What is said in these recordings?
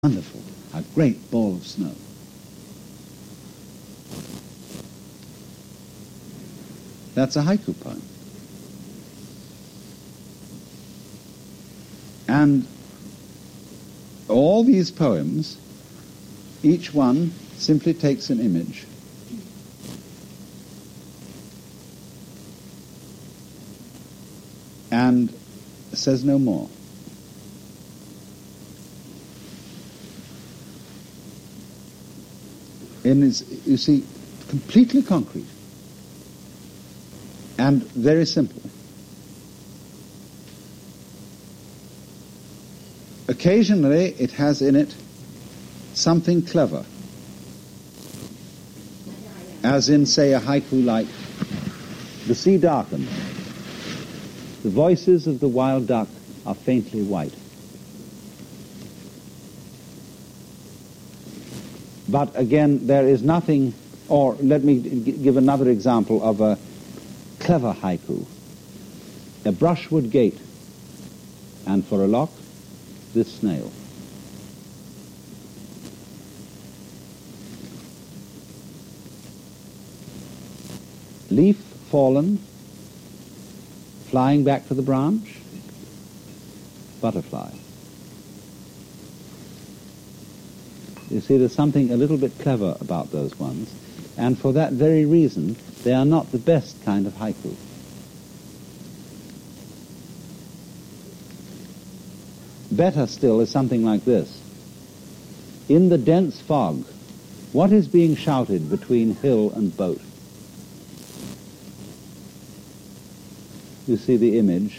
Wonderful, a great ball of snow. That's a haiku poem. And all these poems, each one simply takes an image and says no more. And it's, you see, completely concrete and very simple. Occasionally it has in it something clever, as in, say, a haiku like, "The sea darkens, the voices of the wild duck are faintly white." But again, there is nothing, or let me give another example of a clever haiku. "A brushwood gate, and for a lock, this snail." Leaf fallen, flying back to the branch, butterfly. You see, there's something a little bit clever about those ones, and for that very reason, they are not the best kind of haiku. Better still is something like this. "In the dense fog, what is being shouted between hill and boat?" You see the image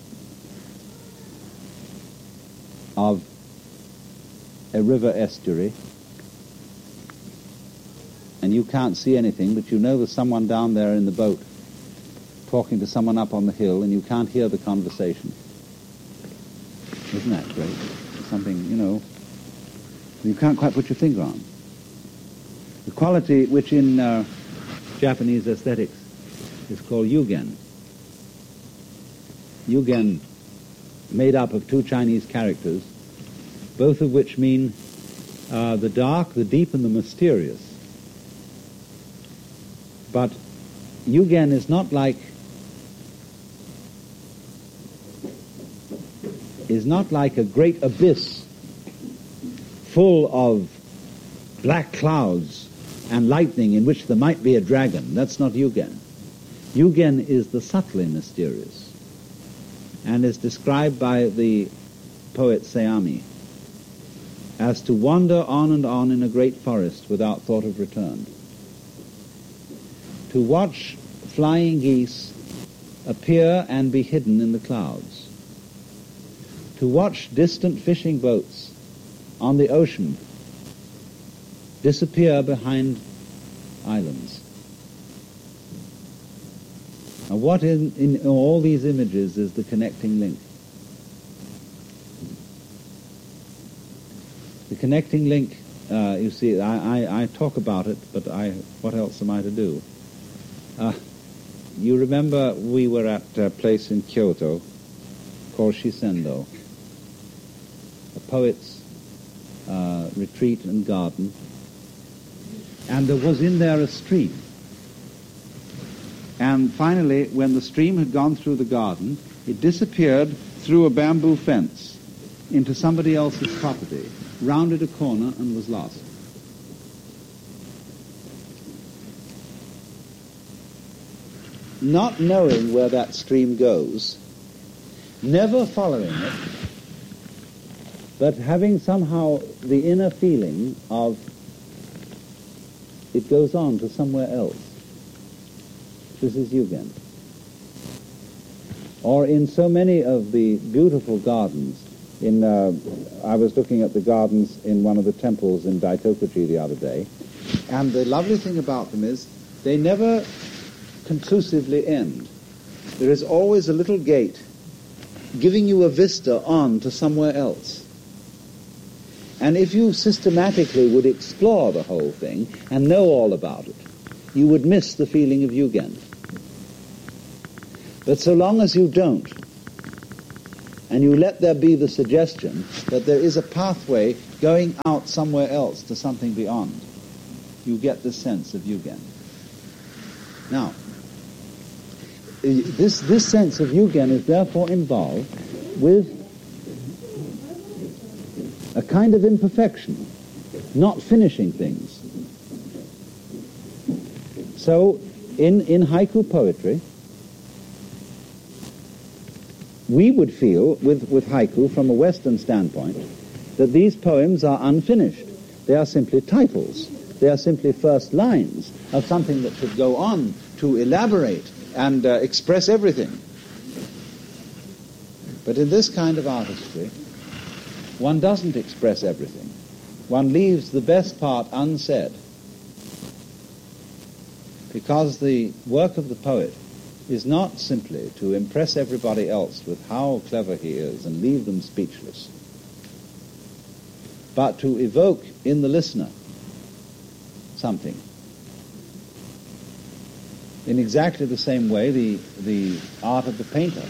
of a river estuary, and you can't see anything, but you know there's someone down there in the boat talking to someone up on the hill, and you can't hear the conversation. Isn't that great? Something, you can't quite put your finger on. The quality which in Japanese aesthetics is called yugen. Yugen, made up of two Chinese characters, both of which mean the dark, the deep, and the mysterious. But yugen is not like a great abyss full of black clouds and lightning in which there might be a dragon. That's not yugen. Yugen is the subtly mysterious, and is described by the poet Seami as to wander on and on in a great forest without thought of return, to watch flying geese appear and be hidden in the clouds, to watch distant fishing boats on the ocean disappear behind islands. Now, what in all these images is the connecting link? The connecting link, you see, I talk about it, but what else am I to do? You remember we were at a place in Kyoto called Shisendo, a poet's retreat and garden, and there was in there a stream. And finally, when the stream had gone through the garden, it disappeared through a bamboo fence into somebody else's property, rounded a corner, and was lost. Not knowing where that stream goes, never following it, but having somehow the inner feeling of it goes on to somewhere else. This is yugen. Or in so many of the beautiful gardens, I was looking at the gardens in one of the temples in Daitokuji the other day, and the lovely thing about them is they never conclusively end. There is always a little gate giving you a vista on to somewhere else. And if you systematically would explore the whole thing and know all about it, you would miss the feeling of yugen. But so long as you don't, and you let there be the suggestion that there is a pathway going out somewhere else to something beyond, you get this sense of Yugen. Now, this sense of Yugen is therefore involved with a kind of imperfection, not finishing things. So, in haiku poetry, we would feel, with haiku from a Western standpoint, that these poems are unfinished. They are simply titles. They are simply first lines of something that should go on to elaborate and express everything. But in this kind of artistry, one doesn't express everything. One leaves the best part unsaid. Because the work of the poet is not simply to impress everybody else with how clever he is and leave them speechless, but to evoke in the listener something. In exactly the same way, the art of the painter,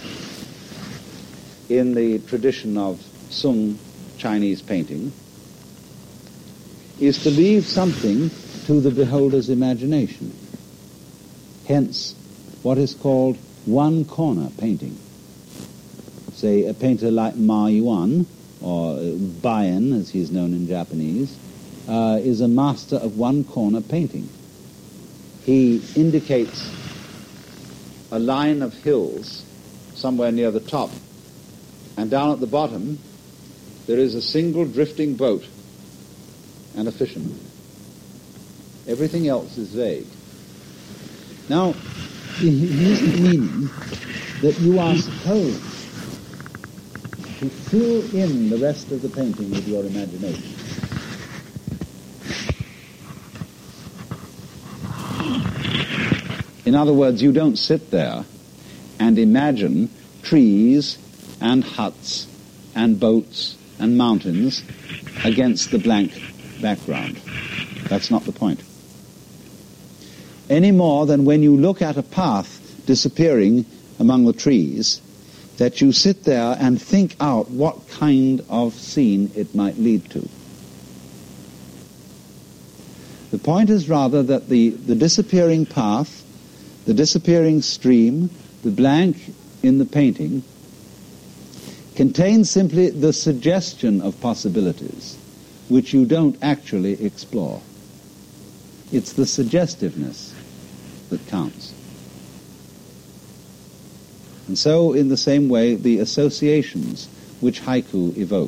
in the tradition of Sung Chinese painting, is to leave something to the beholder's imagination. Hence, what is called one-corner painting. Say, a painter like Ma Yuan, or Bayan, as he is known in Japanese, is a master of one-corner painting. He indicates a line of hills somewhere near the top, and down at the bottom there is a single drifting boat and a fisherman. Everything else is vague. Now, he isn't meaning that you are supposed to fill in the rest of the painting with your imagination. In other words, you don't sit there and imagine trees and huts and boats and mountains against the blank background. That's not the point. Any more than when you look at a path disappearing among the trees, that you sit there and think out what kind of scene it might lead to. The point is rather that the disappearing path, the disappearing stream, the blank in the painting, contains simply the suggestion of possibilities which you don't actually explore. It's the suggestiveness that counts. And so, in the same way, the associations which haiku evoke.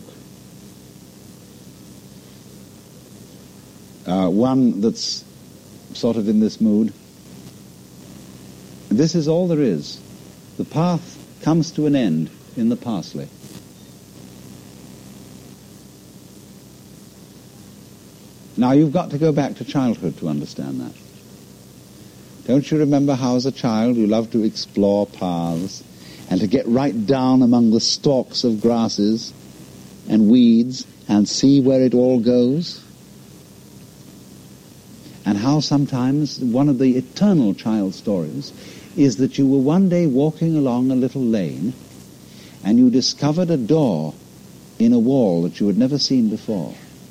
One that's sort of in this mood. This is all there is. The path comes to an end in the parsley. Now, you've got to go back to childhood to understand that. Don't you remember how as a child you loved to explore paths and to get right down among the stalks of grasses and weeds and see where it all goes? And how sometimes one of the eternal child stories is that you were one day walking along a little lane and you discovered a door in a wall that you had never seen before.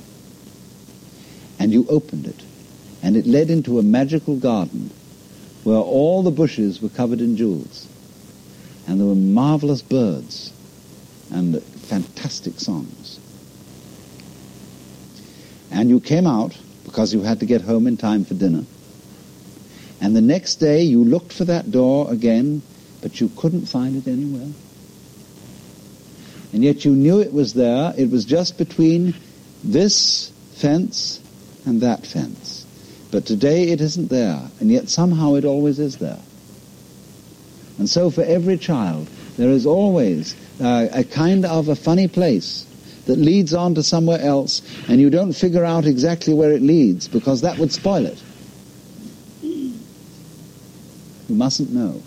And you opened it, and it led into a magical garden where all the bushes were covered in jewels, and there were marvelous birds and fantastic songs. And you came out because you had to get home in time for dinner, and the next day you looked for that door again, but you couldn't find it anywhere. And yet you knew it was there. It was just between this fence and that fence. But today it isn't there, and yet somehow it always is there. And so for every child, there is always a kind of a funny place that leads on to somewhere else, and you don't figure out exactly where it leads, because that would spoil it. You mustn't know.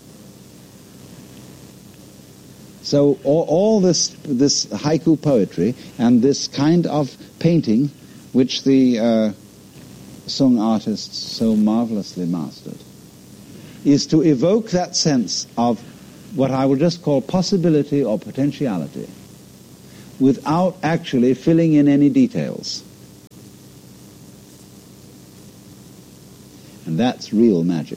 So all this haiku poetry and this kind of painting, which the Sung artists so marvelously mastered, is to evoke that sense of what I will just call possibility or potentiality, without actually filling in any details. And that's real magic.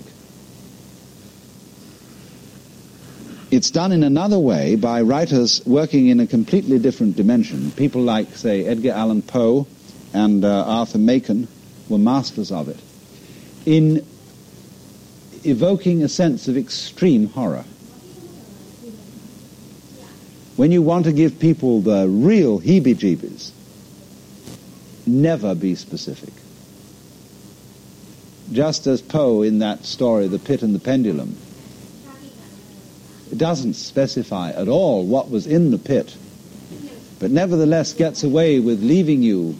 It's done in another way by writers working in a completely different dimension. People like, say, Edgar Allan Poe and Arthur Machen were masters of it, in evoking a sense of extreme horror. When you want to give people the real heebie-jeebies, never be specific. Just as Poe in that story, The Pit and the Pendulum, it doesn't specify at all what was in the pit, but nevertheless gets away with leaving you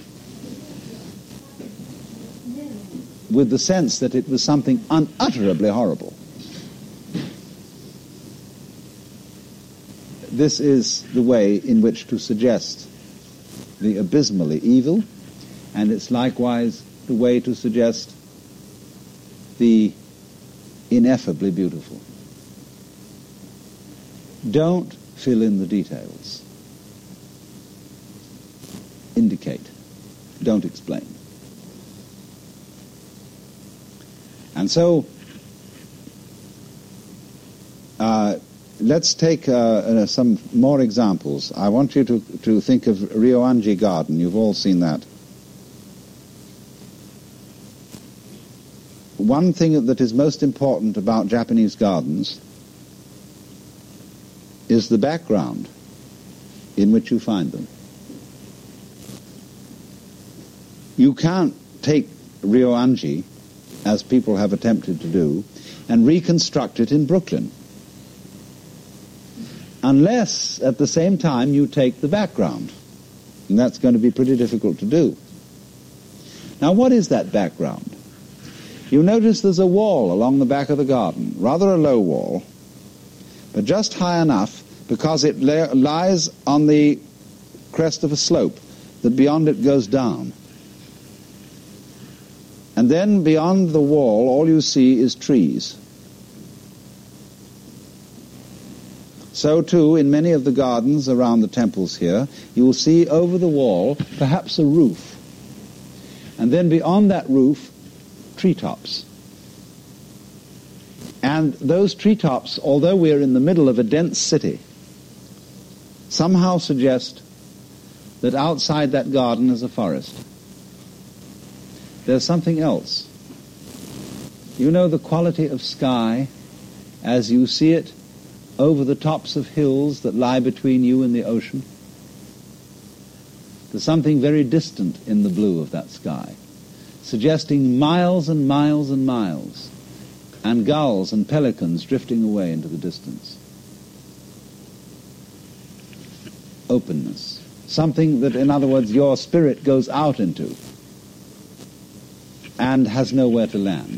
with the sense that it was something unutterably horrible. This is the way in which to suggest the abysmally evil, and it's likewise the way to suggest the ineffably beautiful. Don't fill in the details. Indicate. Don't explain. And so, let's take some more examples. I want you to think of Ryoanji Garden. You've all seen that. One thing that is most important about Japanese gardens is the background in which you find them. You can't take Ryoanji, as people have attempted to do, and reconstruct it in Brooklyn, unless at the same time you take the background. And that's going to be pretty difficult to do. Now, what is that background? You notice there's a wall along the back of the garden, rather a low wall, but just high enough because it lies on the crest of a slope that beyond it goes down. And then beyond the wall, all you see is trees. So too, in many of the gardens around the temples here, you will see over the wall perhaps a roof. And then beyond that roof, treetops. And those treetops, although we are in the middle of a dense city, somehow suggest that outside that garden is a forest. There's something else. You know the quality of sky as you see it over the tops of hills that lie between you and the ocean? There's something very distant in the blue of that sky, suggesting miles and miles and miles, and gulls and pelicans drifting away into the distance. Openness. Something that, in other words, your spirit goes out into and has nowhere to land.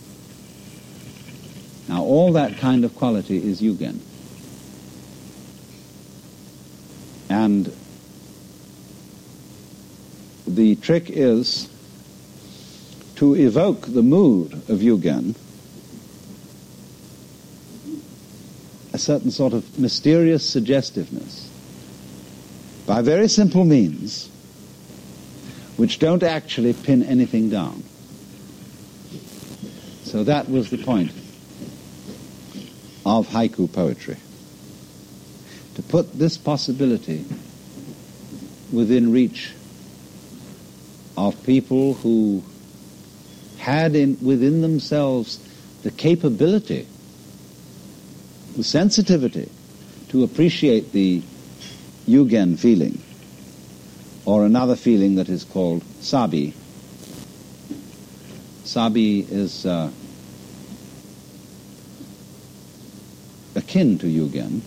Now, all that kind of quality is Yugen. And the trick is to evoke the mood of Yugen, a certain sort of mysterious suggestiveness, by very simple means, which don't actually pin anything down. So that was the point of haiku poetry, to put this possibility within reach of people who had within themselves the capability, the sensitivity to appreciate the Yugen feeling, or another feeling that is called sabi. Sabi is akin to Yugen,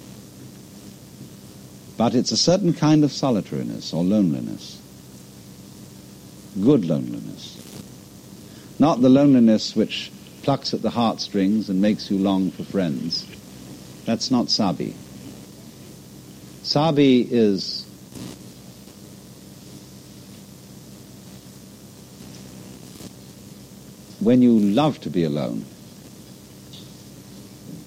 but it's a certain kind of solitariness or loneliness. Good loneliness. Not the loneliness which plucks at the heartstrings and makes you long for friends. That's not sabi. Sabi is when you love to be alone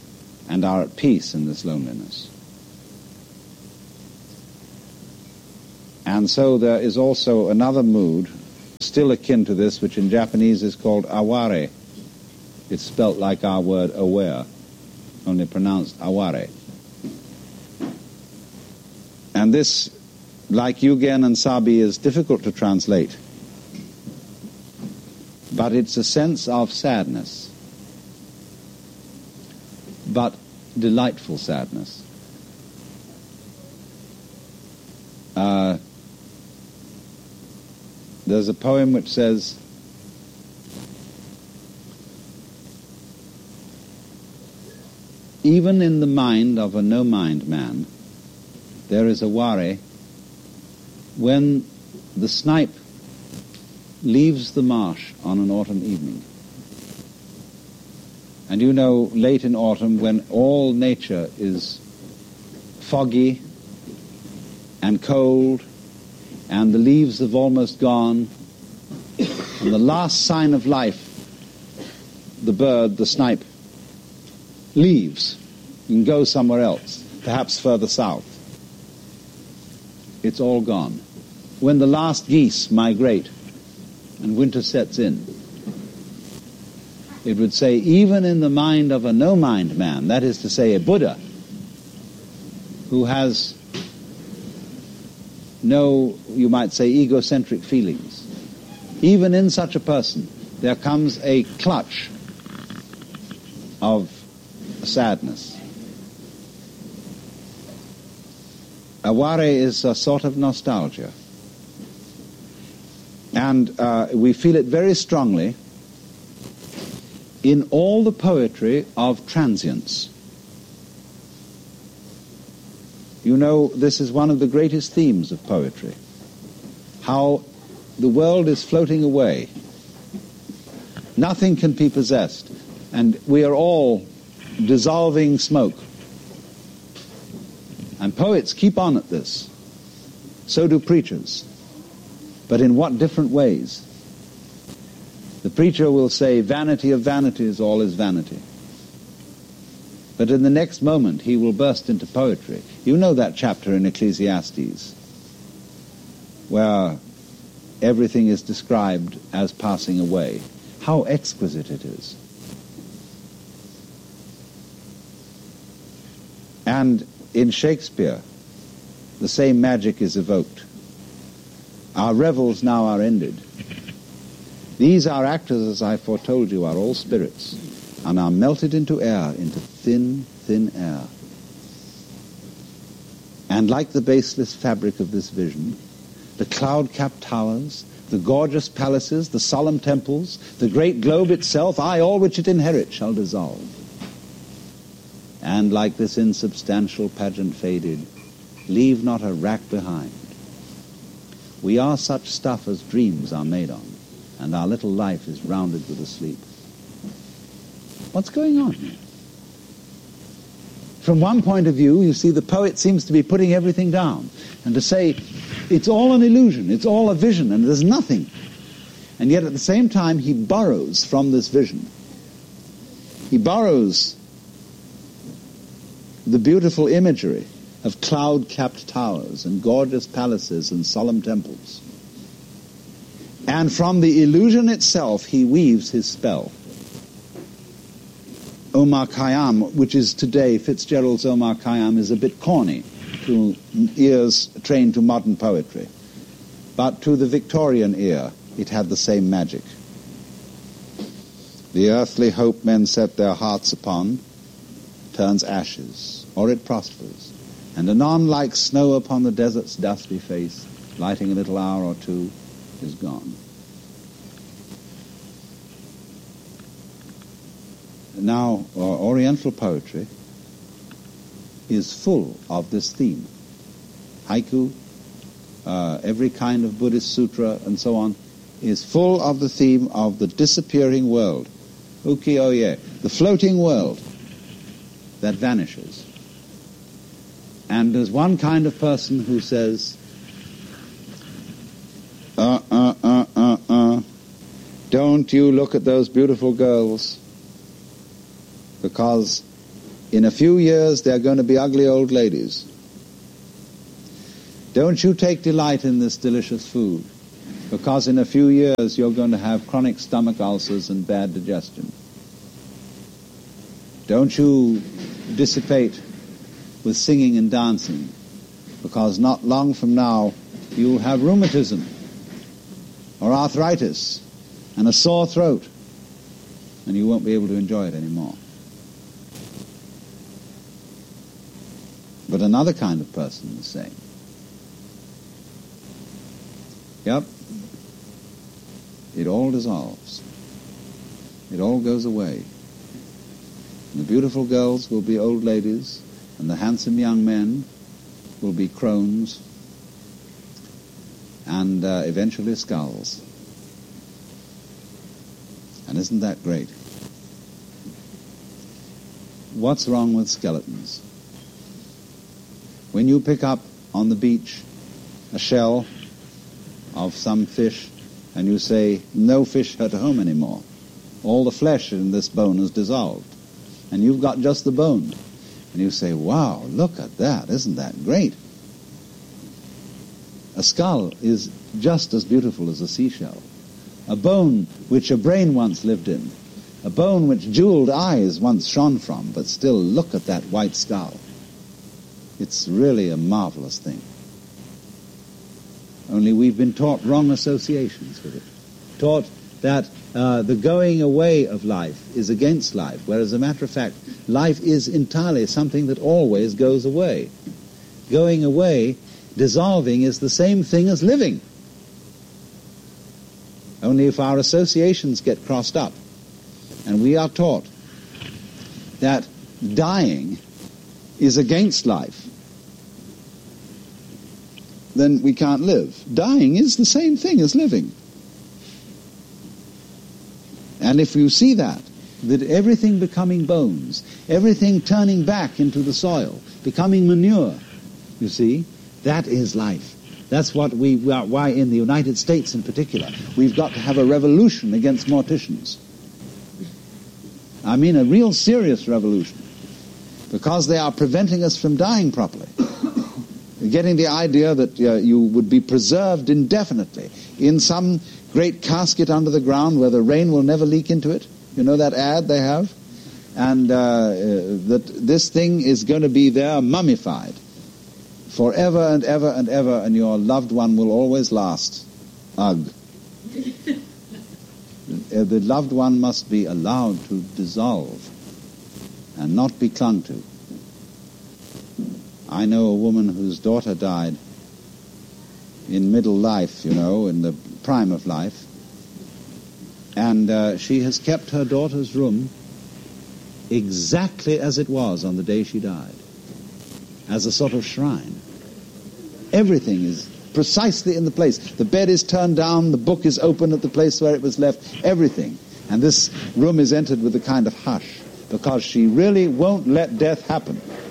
and are at peace in this loneliness. And so there is also another mood, still akin to this, which in Japanese is called aware. It's spelt like our word aware, only pronounced aware. And this, like Yugen and Sabi, is difficult to translate. But it's a sense of sadness, but delightful sadness. There's a poem which says, even in the mind of a no-mind man, there is a ware when the snipe leaves the marsh on an autumn evening. And you know, late in autumn, when all nature is foggy and cold, and the leaves have almost gone, and the last sign of life, the bird, the snipe, leaves and goes somewhere else, perhaps further south. It's all gone. When the last geese migrate and winter sets in, it would say, even in the mind of a no-mind man, that is to say, a Buddha, who has no, you might say, egocentric feelings, even in such a person, there comes a clutch of sadness. Aware is a sort of nostalgia. And we feel it very strongly in all the poetry of transience. You know, this is one of the greatest themes of poetry. How the world is floating away. Nothing can be possessed. And we are all dissolving smoke. And poets keep on at this. So do preachers. But in what different ways? The preacher will say, vanity of vanities, all is vanity. But in the next moment, he will burst into poetry. You know that chapter in Ecclesiastes, where everything is described as passing away. How exquisite it is. And in Shakespeare, the same magic is evoked. Our revels now are ended. These our actors, as I foretold you, are all spirits, and are melted into air, into thin, thin air. And like the baseless fabric of this vision, the cloud-capped towers, the gorgeous palaces, the solemn temples, the great globe itself, aye, all which it inherits, shall dissolve. And like this insubstantial pageant faded, leave not a rack behind. We are such stuff as dreams are made on, and our little life is rounded with a sleep. What's going on here? From one point of view, you see, the poet seems to be putting everything down, and to say, it's all an illusion, it's all a vision, and there's nothing. And yet at the same time, he borrows from this vision. He borrows the beautiful imagery of cloud-capped towers and gorgeous palaces and solemn temples. And from the illusion itself, he weaves his spell. Omar Khayyam, which is today, Fitzgerald's Omar Khayyam, is a bit corny to ears trained to modern poetry. But to the Victorian ear, it had the same magic. The earthly hope men set their hearts upon turns ashes, or it prospers, and anon like snow upon the desert's dusty face, lighting a little hour or two, is gone. Now, Oriental poetry is full of this theme. Haiku, every kind of Buddhist sutra, and so on, is full of the theme of the disappearing world. Ukiyo-e, the floating world that vanishes. And there's one kind of person who says, don't you look at those beautiful girls, because in a few years they're going to be ugly old ladies. Don't you take delight in this delicious food, because in a few years you're going to have chronic stomach ulcers and bad digestion. Don't you dissipate with singing and dancing, because not long from now you'll have rheumatism or arthritis and a sore throat, and you won't be able to enjoy it anymore. But another kind of person is saying, yep, it all dissolves. It all goes away. And the beautiful girls will be old ladies, and the handsome young men will be crones, and eventually skulls. And isn't that great? What's wrong with skeletons? When you pick up on the beach a shell of some fish and you say, no fish at home anymore, all the flesh in this bone is dissolved, and you've got just the bone, and you say, wow, look at that, isn't that great? A skull is just as beautiful as a seashell. A bone which a brain once lived in, a bone which jeweled eyes once shone from, but still look at that white skull. It's really a marvelous thing. Only we've been taught wrong associations with it. Taught that the going away of life is against life, whereas as a matter of fact, life is entirely something that always goes away. Going away, dissolving, is the same thing as living. Only if our associations get crossed up, and we are taught that dying is against life, then we can't live. Dying is the same thing as living. And if you see that everything becoming bones, everything turning back into the soil, becoming manure, you see, that is life. That's what why in the United States in particular, we've got to have a revolution against morticians. I mean a real serious revolution, because they are preventing us from dying properly. Getting the idea that you would be preserved indefinitely in some great casket under the ground where the rain will never leak into it. You know that ad they have? And that this thing is going to be there mummified forever and ever and ever, and your loved one will always last. Ugh. The loved one must be allowed to dissolve and not be clung to. I know a woman whose daughter died in middle life, you know, in the prime of life, and she has kept her daughter's room exactly as it was on the day she died, as a sort of shrine. Everything is precisely in the place. The bed is turned down, the book is open at the place where it was left, everything. And this room is entered with a kind of hush, because she really won't let death happen.